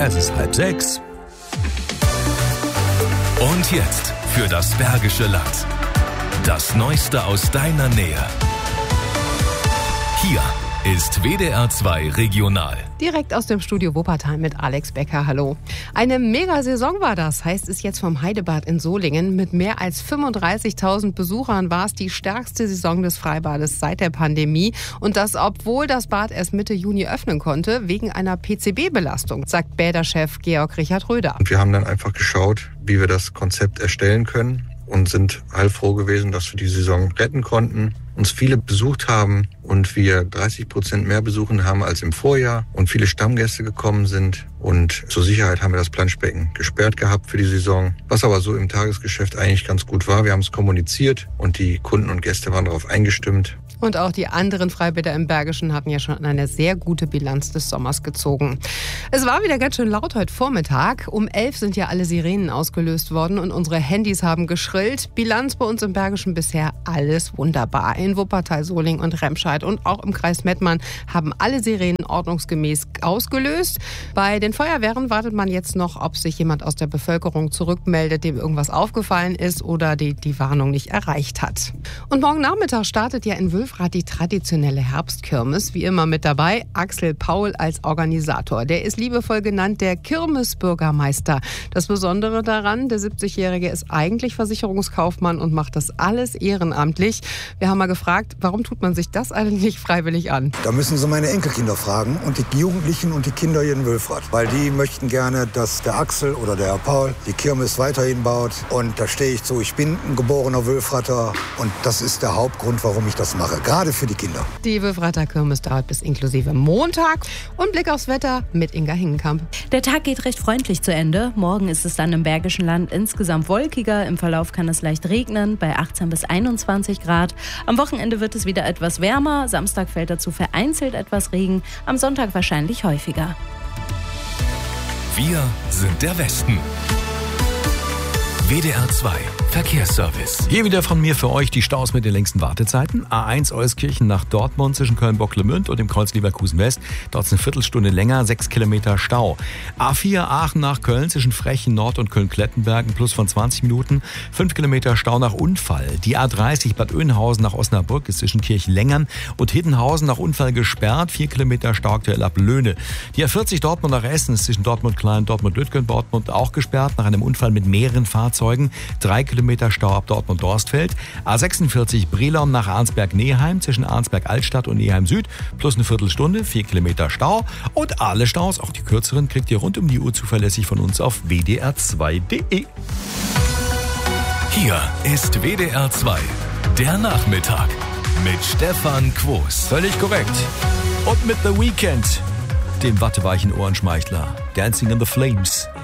Es ist 5:30. Und jetzt für das Bergische Land. Das Neueste aus deiner Nähe. Hier ist WDR 2 Regional. Direkt aus dem Studio Wuppertal mit Alex Becker. Hallo. Eine Mega-Saison war das, heißt es jetzt vom Heidebad in Solingen. Mit mehr als 35.000 Besuchern war es die stärkste Saison des Freibades seit der Pandemie. Und das, obwohl das Bad erst Mitte Juni öffnen konnte, wegen einer PCB-Belastung, sagt Bäderchef Georg Richard Röder. Und wir haben dann einfach geschaut, wie wir das Konzept erstellen können und sind heilfroh gewesen, dass wir die Saison retten konnten. Uns viele besucht haben und wir 30% mehr Besuchen haben als im Vorjahr und viele Stammgäste gekommen sind. Und zur Sicherheit haben wir das Planschbecken gesperrt gehabt für die Saison, was aber so im Tagesgeschäft eigentlich ganz gut war. Wir haben es kommuniziert und die Kunden und Gäste waren darauf eingestimmt. Und auch die anderen Freibäder im Bergischen hatten ja schon eine sehr gute Bilanz des Sommers gezogen. Es war wieder ganz schön laut heute Vormittag. Um 11 sind ja alle Sirenen ausgelöst worden und unsere Handys haben geschrillt. Bilanz bei uns im Bergischen bisher alles wunderbar. In Wuppertal, Solingen und Remscheid und auch im Kreis Mettmann haben alle Sirenen ordnungsgemäß ausgelöst. Bei den Feuerwehren wartet man jetzt noch, ob sich jemand aus der Bevölkerung zurückmeldet, dem irgendwas aufgefallen ist oder die Warnung nicht erreicht hat. Und morgen Nachmittag startet ja in Wülfrath die traditionelle Herbstkirmes. Wie immer mit dabei Axel Paul als Organisator. Der ist liebevoll genannt der Kirmesbürgermeister. Das Besondere daran, der 70-Jährige ist eigentlich Versicherungskaufmann und macht das alles ehrenamtlich. Wir haben mal gefragt, warum tut man sich das eigentlich nicht freiwillig an? Da müssen Sie meine Enkelkinder fragen und die Jugendlichen und die Kinder hier in Wülfrath. Weil die möchten gerne, dass der Axel oder der Herr Paul die Kirmes weiterhin baut. Und da stehe ich zu, ich bin ein geborener Wülfrather und das ist der Hauptgrund, warum ich das mache. Gerade für die Kinder. Die Wülfrather Kirmes dauert bis inklusive Montag. Und Blick aufs Wetter mit Inga Hingenkamp. Der Tag geht recht freundlich zu Ende. Morgen ist es dann im Bergischen Land insgesamt wolkiger. Im Verlauf kann es leicht regnen bei 18 bis 21 Grad. Am Wochenende wird es wieder etwas wärmer. Samstag fällt dazu vereinzelt etwas Regen. Am Sonntag wahrscheinlich häufiger. Wir sind der Westen. WDR 2 Verkehrsservice. Hier wieder von mir für euch die Staus mit den längsten Wartezeiten. A1 Euskirchen nach Dortmund zwischen Köln-Bocklemünd und dem Kreuz Leverkusen West. Dort ist eine Viertelstunde länger, 6 Kilometer Stau. A4 Aachen nach Köln zwischen Frechen Nord und Köln-Klettenberg, ein Plus von 20 Minuten. 5 Kilometer Stau nach Unfall. Die A30 Bad Oeynhausen nach Osnabrück ist zwischen Kirchlängern und Hiddenhausen nach Unfall gesperrt. 4 Kilometer Stau aktuell ab Löhne. Die A40 Dortmund nach Essen ist zwischen Dortmund-Klein und Dortmund-Lütgendortmund auch gesperrt nach einem Unfall mit mehreren Fahrzeugen. 3 Kilometer Stau ab Dortmund-Dorstfeld. A46 Brilon nach Arnsberg-Neheim zwischen Arnsberg-Altstadt und Neheim Süd plus eine Viertelstunde, 4 Kilometer Stau. Und alle Staus, auch die kürzeren, kriegt ihr rund um die Uhr zuverlässig von uns auf wdr2.de. Hier ist WDR 2, der Nachmittag mit Stefan Quos. Völlig korrekt. Und mit The Weeknd, dem watteweichen Ohrenschmeichler. Dancing in the Flames.